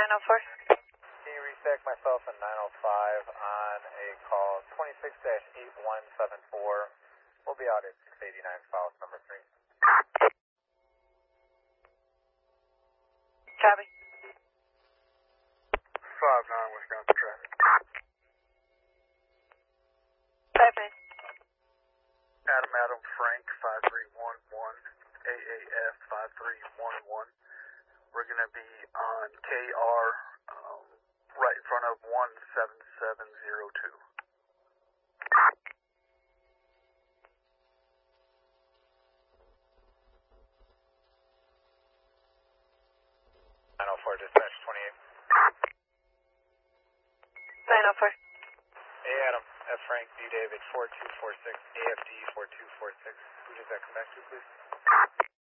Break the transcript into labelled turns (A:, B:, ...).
A: 904.
B: Can you restack myself in 905 on a call 26-8174? We'll be out at 689 South, number 3.
A: Copy.
C: 5-9 Wisconsin traffic.
A: 5-9.
C: Adam Frank 5311 AAF 5311. We're going to be on KR right in front of 17702.
B: 904 dispatch 28.
A: 904.
B: Hey Adam, F Frank, D David 4246, AFD 4246. Who does that come back to, please?